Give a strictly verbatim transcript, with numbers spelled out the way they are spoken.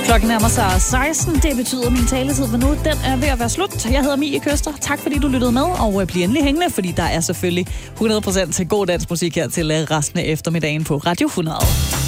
Klokken nærmer sig seksten. Det betyder, at min taletid for nu, den er ved at være slut. Jeg hedder Mie Køster. Tak fordi du lyttede med, og bliv endelig hængende, fordi der er selvfølgelig hundrede procent til god dansk musik her til resten af eftermiddagen på Radio hundrede.